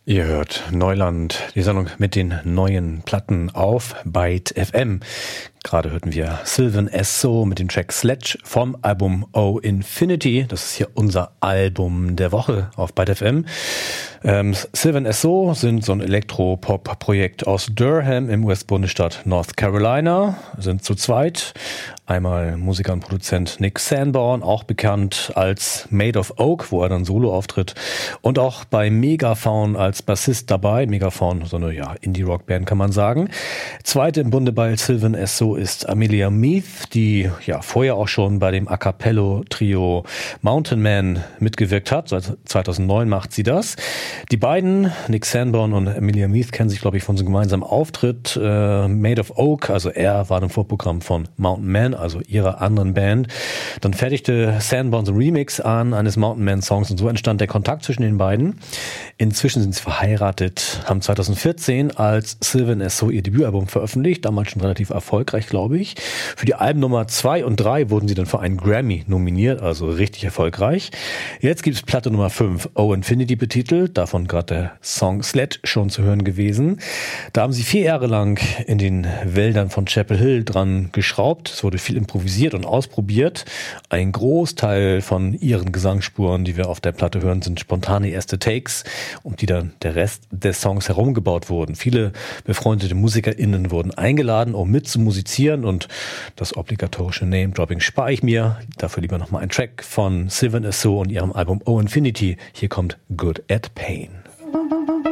Ihr hört Neuland, die Sendung mit den neuen Platten auf Byte FM. Gerade hörten wir Sylvan Esso mit dem Track Sledge vom Album Oh Infinity. Das ist hier unser Album der Woche auf Byte FM. Sylvan Esso sind so ein Elektropop-Projekt aus Durham im US-Bundesstaat North Carolina, sind zu zweit. Einmal Musiker und Produzent Nick Sanborn, auch bekannt als Made of Oak, wo er dann Solo auftritt. Und auch bei Megafaun als Bassist dabei. Megafaun, so eine Indie-Rock-Band kann man sagen. Zweite im Bunde bei Sylvan Esso ist Amelia Meath, die vorher auch schon bei dem A Cappello-Trio Mountain Man mitgewirkt hat. Seit 2009 macht sie das. Die beiden, Nick Sanborn und Amelia Meath, kennen sich, glaube ich, von so einem gemeinsamen Auftritt. Made of Oak, also er war im Vorprogramm von Mountain Man, also ihrer anderen Band. Dann fertigte Sanborn so ein Remix an eines Mountain Man Songs und so entstand der Kontakt zwischen den beiden. Inzwischen sind sie verheiratet, haben 2014 als Sylvan Esso ihr Debütalbum veröffentlicht, damals schon relativ erfolgreich, glaube ich. Für die Alben Nummer 2 und 3 wurden sie dann für einen Grammy nominiert, also richtig erfolgreich. Jetzt gibt es Platte Nummer 5, Oh Infinity betitelt, davon gerade der Song Sledge schon zu hören gewesen. Da haben sie 4 Jahre lang in den Wäldern von Chapel Hill dran geschraubt. Es wurde viel improvisiert und ausprobiert. Ein Großteil von ihren Gesangsspuren, die wir auf der Platte hören, sind spontane erste Takes, um die dann der Rest des Songs herumgebaut wurden. Viele befreundete MusikerInnen wurden eingeladen, um mitzumusizieren, und das obligatorische Name-Dropping spare ich mir. Dafür lieber nochmal ein Track von Sylvan Esso und ihrem Album Oh Infinity. Hier kommt Good at Pain.